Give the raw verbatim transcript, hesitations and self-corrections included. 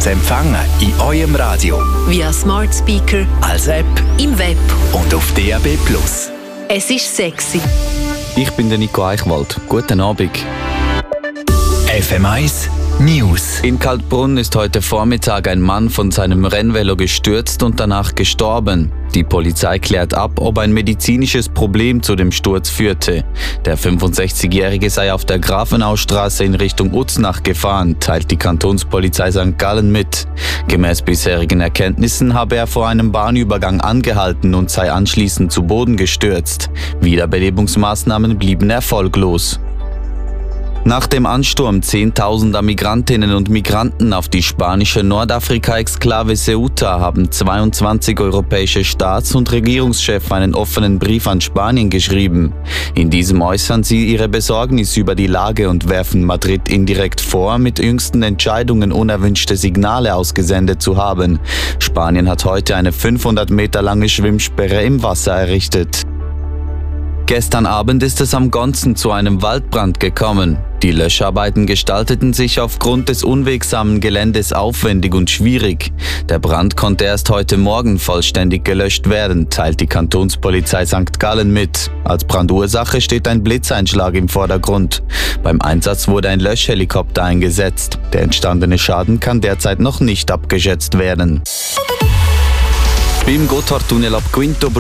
zu empfangen in eurem Radio, via Smart Speaker, als App im Web und auf D A B plus. Es ist sexy. Ich bin der Nico Eichwald. Guten Abend. F M eins News. In Kaltbrunn ist heute Vormittag ein Mann von seinem Rennvelo gestürzt und danach gestorben. Die Polizei klärt ab, ob ein medizinisches Problem zu dem Sturz führte. Der fünfundsechzigjährige sei auf der Grafenaustraße in Richtung Uznach gefahren, teilt die Kantonspolizei Sankt Gallen mit. Gemäß bisherigen Erkenntnissen habe er vor einem Bahnübergang angehalten und sei anschließend zu Boden gestürzt. Wiederbelebungsmaßnahmen blieben erfolglos. Nach dem Ansturm zehntausender Migrantinnen und Migranten auf die spanische Nordafrika-Exklave Ceuta haben zweiundzwanzig europäische Staats- und Regierungschefs einen offenen Brief an Spanien geschrieben. In diesem äußern sie ihre Besorgnis über die Lage und werfen Madrid indirekt vor, mit jüngsten Entscheidungen unerwünschte Signale ausgesendet zu haben. Spanien hat heute eine fünfhundert Meter lange Schwimmsperre im Wasser errichtet. Gestern Abend ist es am Gonzen zu einem Waldbrand gekommen. Die Löscharbeiten gestalteten sich aufgrund des unwegsamen Geländes aufwendig und schwierig. Der Brand konnte erst heute Morgen vollständig gelöscht werden, teilt die Kantonspolizei Sankt Gallen mit. Als Brandursache steht ein Blitzeinschlag im Vordergrund. Beim Einsatz wurde ein Löschhelikopter eingesetzt. Der entstandene Schaden kann derzeit noch nicht abgeschätzt werden. Beim Gotthardtunnel ab Quinto